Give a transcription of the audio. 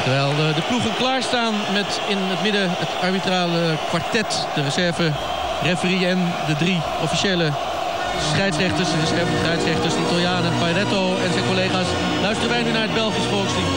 Terwijl de ploegen klaarstaan met in het midden het arbitrale kwartet. De reserve, referee en de 3 officiële scheidsrechters. De reserve scheidsrechters, de Italianen, Pairetto en zijn collega's. Luisteren wij nu naar het Belgisch volkslied.